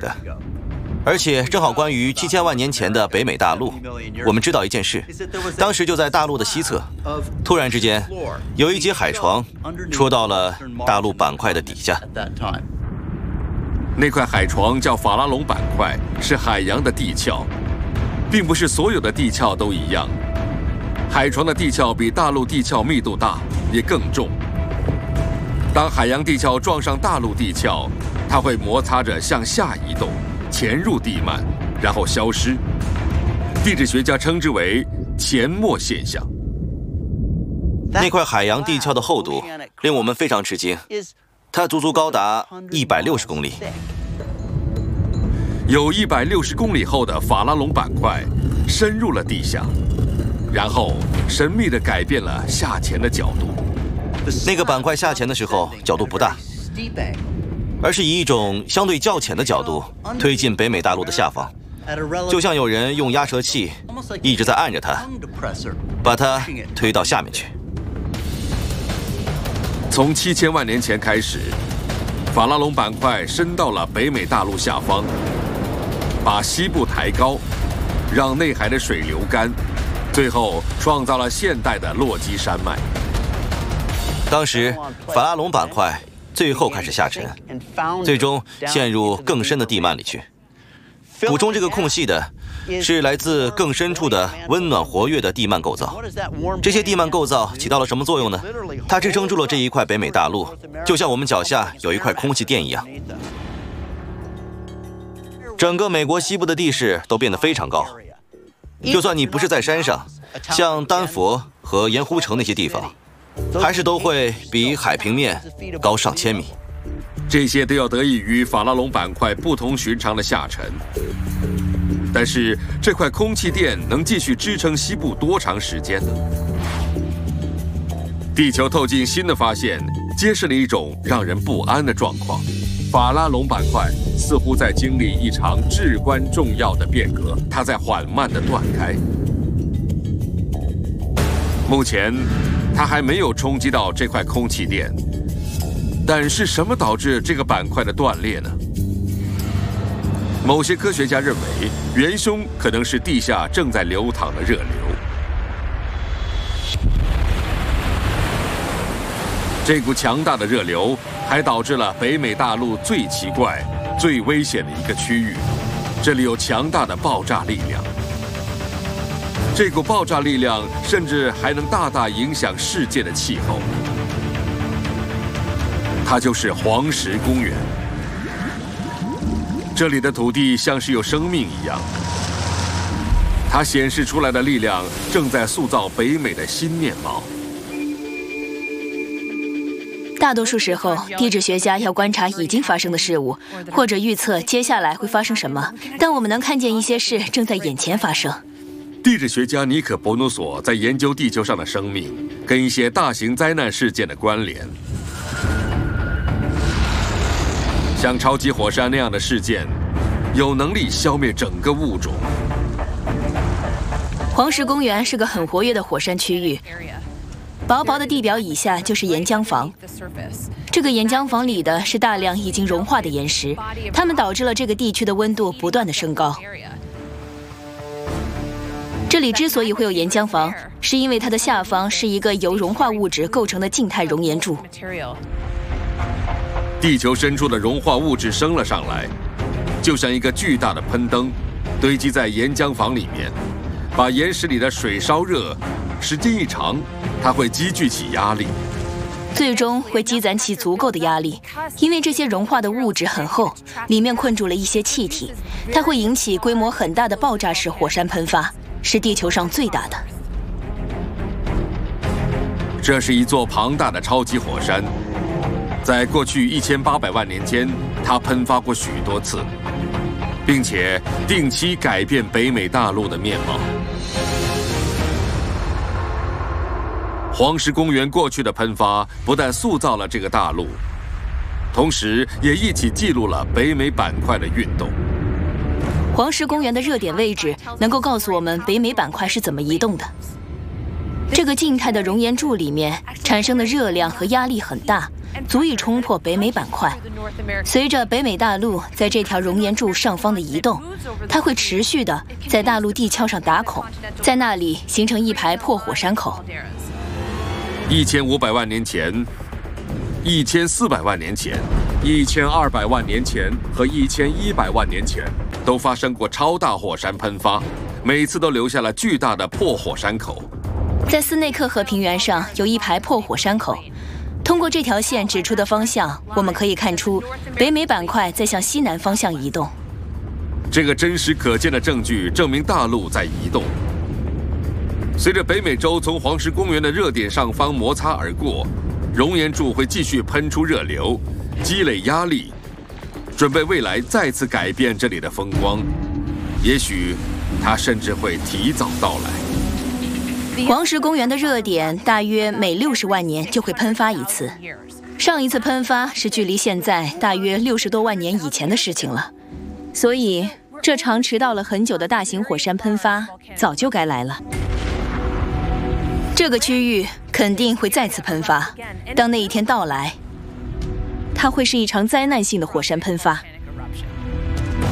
的。而且正好关于7000万年前的北美大陆，我们知道一件事，当时就在大陆的西侧，突然之间有一节海床戳到了大陆板块的底下。 那块海床叫法拉隆板块，是海洋的地壳，并不是所有的地壳都一样。海床的地壳比大陆地壳密度大，也更重。当海洋地壳撞上大陆地壳，它会摩擦着向下移动，潜入地幔，然后消失。地质学家称之为潜没现象。 那块海洋地壳的厚度令我们非常吃惊，它足足高达160公里。 有160公里厚的法拉隆板块深入了地下，然后神秘地改变了下潜的角度。 那个板块下潜的时候角度不大，而是以一种相对较浅的角度推进北美大陆的下方，就像有人用压舌器一直在按着它，把它推到下面去。 从7000万年前开始，法拉隆板块伸到了北美大陆下方，把西部抬高，让内海的水流干，最后创造了现代的落基山脉。 当时法拉隆板块最后开始下沉，最终陷入更深的地幔里去。补充这个空隙的是来自更深处的温暖活跃的地幔构造。这些地幔构造起到了什么作用呢？它支撑住了这一块北美大陆，就像我们脚下有一块空气垫一样。整个美国西部的地势都变得非常高，就算你不是在山上，像丹佛和盐湖城那些地方，还是都会比海平面高上千米。 这些都要得益于法拉隆板块不同寻常的下沉。但是这块空气垫能继续支撑西部多长时间呢？地球透镜新的发现揭示了一种让人不安的状况：法拉隆板块似乎在经历一场至关重要的变革，它在缓慢地断开。目前，它还没有冲击到这块空气垫。但是什么导致这个板块的断裂呢？某些科学家认为，元凶可能是地下正在流淌的热流。这股强大的热流还导致了北美大陆最奇怪、最危险的一个区域，这里有强大的爆炸力量。这股爆炸力量甚至还能大大影响世界的气候。它就是黄石公园。这里的土地像是有生命一样，它显示出来的力量正在塑造北美的新面貌。 大多数时候，地质学家要观察已经发生的事物，或者预测接下来会发生什么。但我们能看见一些事正在眼前发生。 地质学家尼可·伯努索在研究地球上的生命跟一些大型灾难事件的关联。像超级火山那样的事件，有能力消灭整个物种。 黄石公园是个很活跃的火山区域，薄薄的地表以下就是岩浆房。这个岩浆房里的是大量已经融化的岩石，它们导致了这个地区的温度不断的升高。这里之所以会有岩浆房，是因为它的下方是一个由融化物质构成的静态熔岩柱。 地球深处的融化物质升了上来，就像一个巨大的喷灯，堆积在岩浆房里面，把岩石里的水烧热。时间一长，它会积聚起压力， 最终会积攒起足够的压力。因为这些融化的物质很厚，里面困住了一些气体，它会引起规模很大的爆炸式火山喷发，是地球上最大的。 这是一座庞大的超级火山。在过去1800万年间，它喷发过许多次，并且定期改变北美大陆的面貌。黄石公园过去的喷发不但塑造了这个大陆，同时也一起记录了北美板块的运动。 黄石公园的热点位置能够告诉我们北美板块是怎么移动的。这个静态的熔岩柱里面产生的热量和压力很大， 足以冲破北美板块。随着北美大陆在这条熔岩柱上方的移动，它会持续地在大陆地壳上打孔，在那里形成一排破火山口。 1500万年前、1400万年前、1200万年前和1100万年前都发生过超大火山喷发，每次都留下了巨大的破火山口。 在斯内克河平原上有一排破火山口，通过这条线指出的方向，我们可以看出北美板块在向西南方向移动。 这个真实可见的证据证明大陆在移动。随着北美洲从黄石公园的热点上方摩擦而过，熔岩柱会继续喷出热流，积累压力，准备未来再次改变这里的风光。也许它甚至会提早到来。 黄石公园的热点大约每60万年就会喷发一次，上一次喷发是距离现在大约60多万年以前的事情了，所以这场迟到了很久的大型火山喷发早就该来了。这个区域肯定会再次喷发，当那一天到来，它会是一场灾难性的火山喷发。